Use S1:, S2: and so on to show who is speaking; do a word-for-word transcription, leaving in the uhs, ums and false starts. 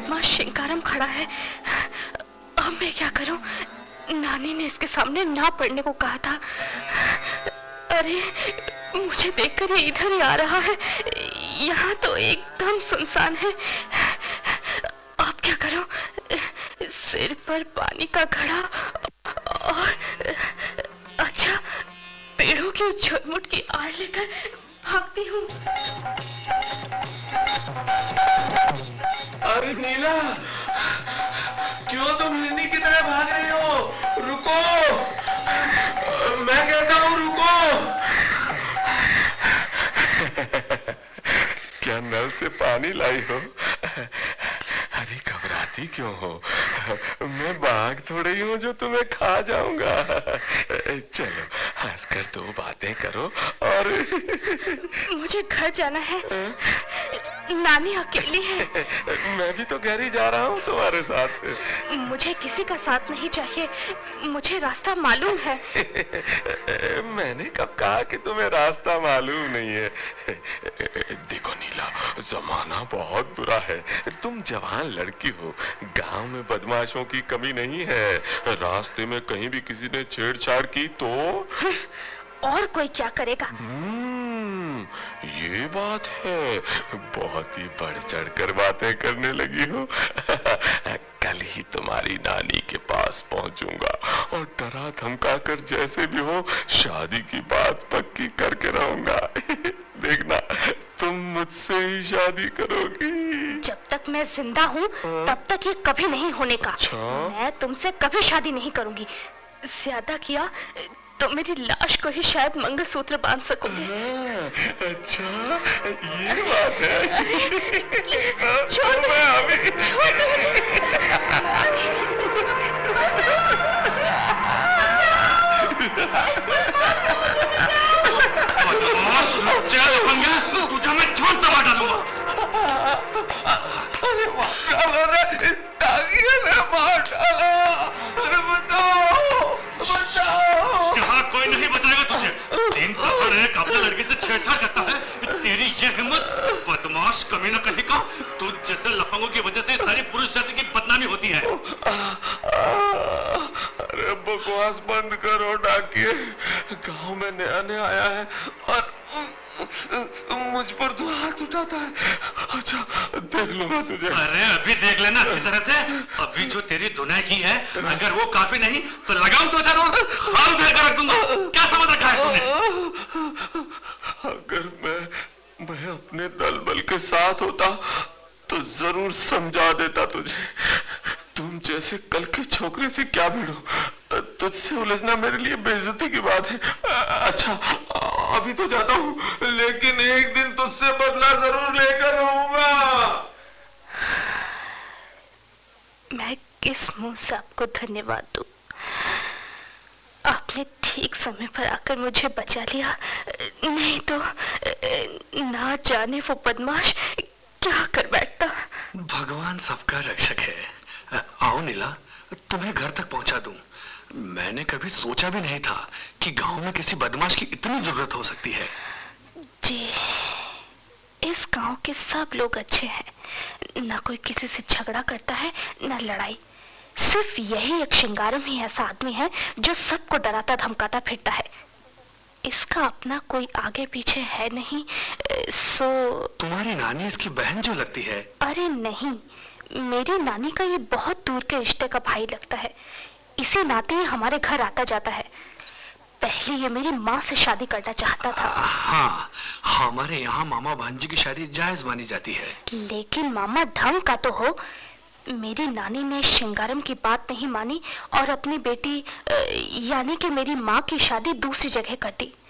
S1: बदमाश शिंगारम खड़ा है। अब मैं क्या करूं? नानी ने इसके सामने ना पढ़ने को कहा था। अरे मुझे देखकर ये इधर ही आ रहा है। यहाँ तो एकदम सुनसान है। अब क्या करूं? सिर पर पानी का घड़ा और अच्छा पेड़ों की झुरमुट की आड़ लेकर भागती हूँ।
S2: अरे नीला, क्यों तुम हिरनी की तरह भाग रही हो? रुको, मैं कहता हूँ रुको। क्या नल से पानी लाई हो? अरे घबराती क्यों हो? मैं बाघ थोड़ी ही हूँ जो तुम्हें खा जाऊंगा। चलो हंसकर दो बातें करो। और
S1: मुझे घर जाना है। नानी अकेली है।
S2: मैं भी तो घर ही जा रहा हूँ तुम्हारे साथ।
S1: मुझे किसी का साथ नहीं चाहिए, मुझे रास्ता मालूम है।
S2: मैंने कब कहा कि तुम्हें रास्ता मालूम नहीं है? देखो नीला, जमाना बहुत बुरा है। तुम जवान लड़की हो, गांव में बदमाशों की कमी नहीं है। रास्ते में कहीं भी किसी ने छेड़छाड़ की तो
S1: और कोई क्या करेगा?
S2: हम्म, ये बात है। बहुत ही बढ़ चढ़कर बातें करने लगी हो। कल ही तुम्हारी नानी के पास पहुंचूंगा और डरा धमका कर जैसे भी हो शादी की बात पक्की करके रहूंगा। देखना, तुम मुझसे ही शादी करोगी।
S1: जब तक मैं जिंदा हूँ तब तक ये कभी नहीं होने का।
S2: अच्छा?
S1: मैं तुमसे कभी शादी नहीं करूंगी। ज्यादा किया तो मेरी लाश को ही शायद मंगलसूत्र बांध सकोगे।
S2: अच्छा, ये बात है।
S1: छोड़ दो, छोड़ दो मुझे।
S3: तुझे मैं जान से मार डालूंगा।
S2: अरे मार डालो रे, तागिया ने मार डालो। अरे बचाओ, बचाओ।
S3: यहाँ कोई नहीं बचाएगा तुझे। दिन दहाड़ एक अपने लड़के से छेड़छाड़ करता है। तेरी ये हिम्मत, बदमाश कमीना कहीं का। तू जैसे लफंगों की वजह से सारी पुरुष जाति की बदनामी होती है।
S2: अरे बकवास बंद करो डाकिए। गांव में नया नया आया है और मुझ पर तो हाथ उठाता है। अच्छा देख लूंगा तुझे।
S3: अरे अभी देख लेना अच्छी तरह से। अभी जो तेरी धुनाई की है, अगर वो काफी नहीं तो लगाऊं तो चारों हाथ उधर कर रख दूंगा। क्या समझ रखा है तूने?
S2: अगर मैं मैं अपने दल बल के साथ होता तो जरूर समझा देता तुझे। तुम जैसे कल के छोकरे से क्या भिड़ो? तुझसे उलझना मेरे लिए बेइज्जती की बात है। अच्छा अभी तो जाता हूँ, लेकिन एक दिन तुझसे बदला जरूर लेकर रहूंगा।
S1: मैं किस मुंह से आपको धन्यवाद दूं? आपने ठीक समय पर आकर मुझे बचा लिया, नहीं तो ना जाने वो बदमाश क्या कर बैठता।
S3: भगवान सबका रक्षक है। आओ नीला, तुम्हें घर तक पहुंचा दूं। मैंने कभी सोचा भी नहीं था कि गांव में किसी बदमाश की इतनी जरूरत हो सकती है।
S1: जी, इस गांव के सब लोग अच्छे हैं। ना कोई किसी से झगड़ा करता है, ना लड़ाई। सिर्फ यही एक शिंगारम ही ऐसा आदमी है जो सबको डराता धमकाता फिरता है। इसका अपना कोई आगे पीछे है नहीं। सो
S3: तुम्हारी नानी इसकी बहन जो लगती है?
S1: अरे नहीं, मेरी नानी का ये बहुत दूर के रिश्ते का भाई लगता है। इसी नाते ही हमारे घर आता जाता है। पहले ये मेरी माँ से शादी करना चाहता था।
S3: हाँ, हमारे यहाँ मामा भांजी की शादी जायज मानी जाती है।
S1: लेकिन मामा ढंग का तो हो। मेरी नानी ने शिंगारम की बात नहीं मानी और अपनी बेटी यानी कि मेरी माँ की शादी दूसरी जगह कर दी।